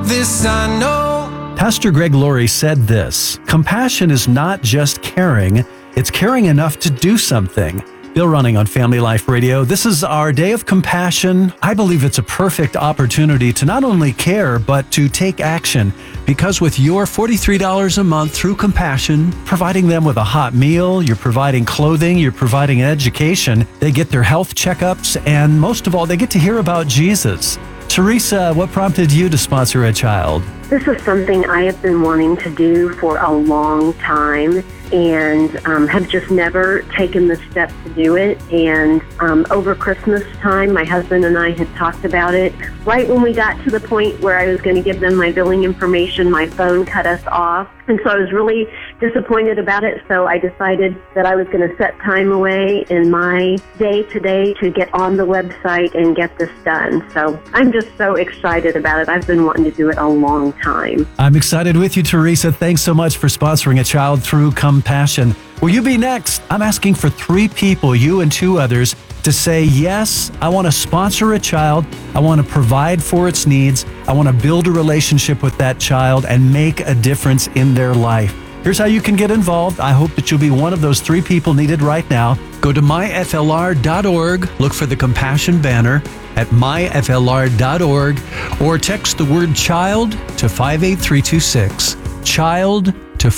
This I know. Pastor Greg Laurie said this: compassion is not just caring, it's caring enough to do something. Bill Running on Family Life Radio. This is our Day of Compassion. I believe it's a perfect opportunity to not only care, but to take action. Because with your $43 a month through Compassion, providing them with a hot meal, you're providing clothing, you're providing education, they get their health checkups, and most of all, they get to hear about Jesus. Teresa, what prompted you to sponsor a child? This is something I have been wanting to do for a long time and have just never taken the step to do it. And over Christmas time, my husband and I had talked about it. Right when we got to the point where I was going to give them my billing information, my phone cut us off. And so I was really disappointed about it. So I decided that I was going to set time away in my day today to get on the website and get this done. So I'm just so excited about it. I've been wanting to do it a long time. I'm excited with you, Teresa. Thanks so much for sponsoring a child through Compassion. Will you be next? I'm asking for 3 people, you and 2 others, to say, yes, I want to sponsor a child. I want to provide for its needs. I want to build a relationship with that child and make a difference in their life. Here's how you can get involved. I hope that you'll be one of those 3 people needed right now. Go to myflr.org, look for the Compassion banner at myflr.org, or text the word child to 58326. Child to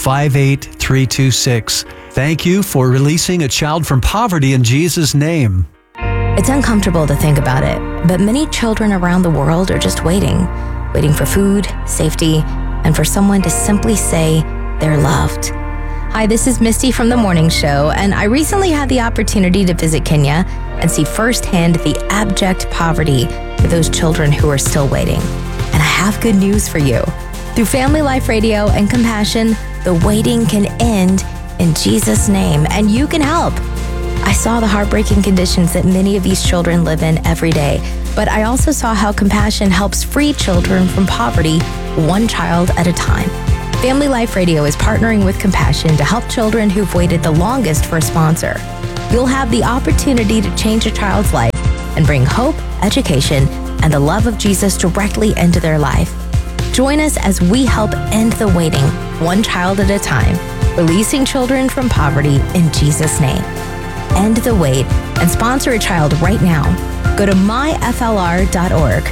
58326. Thank you for releasing a child from poverty in Jesus' name. It's uncomfortable to think about it, but many children around the world are just waiting for food, safety, and for someone to simply say they're loved. Hi, this is Misty from The Morning Show, and I recently had the opportunity to visit Kenya and see firsthand the abject poverty for those children who are still waiting. And I have good news for you. Through Family Life Radio and Compassion, the waiting can end in Jesus' name, and you can help. I saw the heartbreaking conditions that many of these children live in every day, but I also saw how Compassion helps free children from poverty, one child at a time. Family Life Radio is partnering with Compassion to help children who've waited the longest for a sponsor. You'll have the opportunity to change a child's life and bring hope, education, and the love of Jesus directly into their life. Join us as we help end the waiting, one child at a time, releasing children from poverty in Jesus' name. End the wait and sponsor a child right now. Go to myflr.org.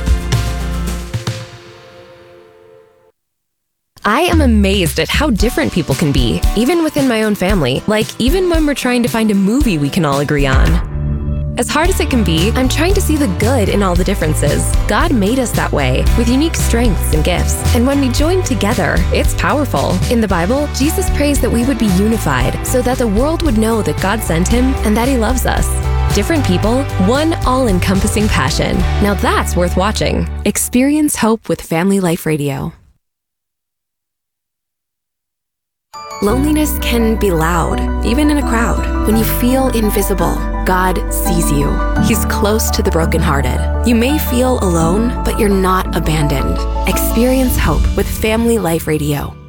I am amazed at how different people can be, even within my own family. Like, even when we're trying to find a movie we can all agree on. As hard as it can be, I'm trying to see the good in all the differences. God made us that way, with unique strengths and gifts. And when we join together, it's powerful. In the Bible, Jesus prays that we would be unified, so that the world would know that God sent him and that he loves us. Different people, one all-encompassing passion. Now that's worth watching. Experience hope with Family Life Radio. Loneliness can be loud, even in a crowd. When you feel invisible, God sees you. He's close to the brokenhearted. You may feel alone, but you're not abandoned. Experience hope with Family Life Radio.